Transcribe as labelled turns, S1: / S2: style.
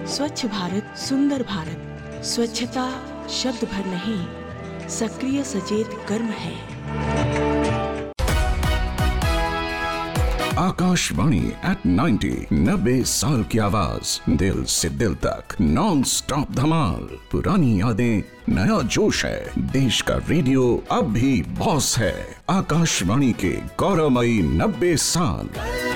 S1: स्वच्छ भारत सुंदर भारत। स्वच्छता शब्द भर नहीं, सक्रिय सचेत कर्म है।
S2: आकाशवाणी एट 90 साल की आवाज, दिल से दिल तक नॉन स्टॉप धमाल। पुरानी यादें, नया जोश है, देश का रेडियो अब भी बॉस है। आकाशवाणी के गौरवमयी 90 साल।